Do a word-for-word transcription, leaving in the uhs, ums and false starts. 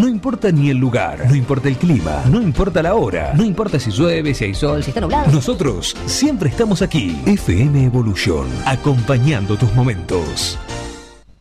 No importa ni el lugar, no importa el clima, no importa la hora, no importa si llueve, si hay sol, si está nublado. Nosotros siempre estamos aquí. F M Evolution, acompañando tus momentos.